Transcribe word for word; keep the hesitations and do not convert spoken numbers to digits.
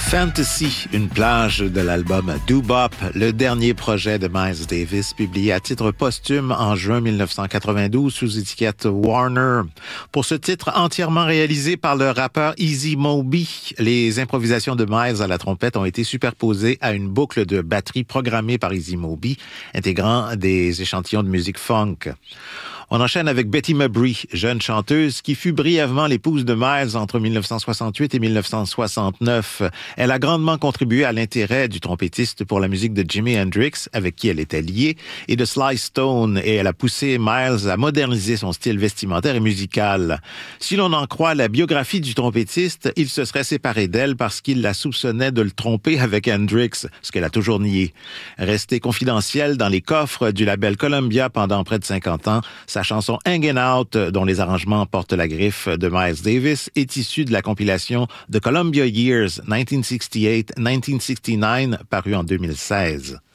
Fantasy, une plage de l'album Doo-Bop, le dernier projet de Miles Davis, publié à titre posthume en juin mille neuf cent quatre-vingt-douze sous étiquette Warner. Pour ce titre entièrement réalisé par le rappeur Easy Moby, les improvisations de Miles à la trompette ont été superposées à une boucle de batterie programmée par Easy Moby, intégrant des échantillons de musique funk. On enchaîne avec Betty Mabry, jeune chanteuse qui fut brièvement l'épouse de Miles entre mille neuf cent soixante-huit et mille neuf cent soixante-neuf. Elle a grandement contribué à l'intérêt du trompettiste pour la musique de Jimi Hendrix, avec qui elle était liée, et de Sly Stone, et elle a poussé Miles à moderniser son style vestimentaire et musical. Si l'on en croit la biographie du trompettiste, il se serait séparé d'elle parce qu'il la soupçonnait de le tromper avec Hendrix, ce qu'elle a toujours nié. Restée confidentielle dans les coffres du label Columbia pendant près de cinquante ans, sa chanson Hangin' Out, dont les arrangements portent la griffe de Miles Davis, est issue de la compilation The Columbia Years dix-neuf soixante-dix-huit dix-neuf soixante-dix-neuf, parue en deux mille seize.